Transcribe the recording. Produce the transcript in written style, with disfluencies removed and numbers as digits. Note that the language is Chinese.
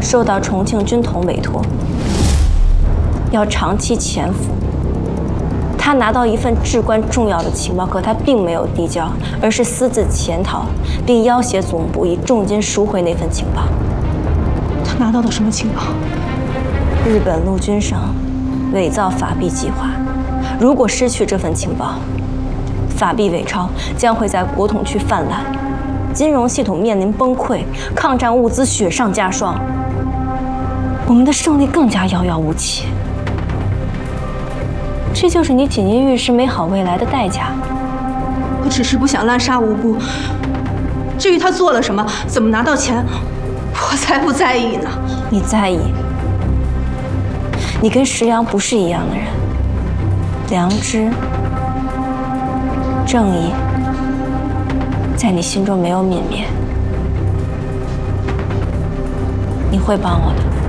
受到重庆军统委托，要长期潜伏。他拿到一份至关重要的情报，可他并没有递交，而是私自潜逃，并要挟总部以重金赎回那份情报。 他拿到的什么情报？ 日本陆军省伪造法币计划，如果失去这份情报，法币伪钞将会在国统区泛滥，金融系统面临崩溃，抗战物资雪上加霜，我们的胜利更加遥遥无期。这就是你锦衣玉食美好未来的代价。 我只是不想滥杀无辜。至于他做了什么，怎么拿到钱，我才不在意呢。 你在意？你跟石阳不是一样的人，良知、正义，在你心中没有泯灭。你会帮我的。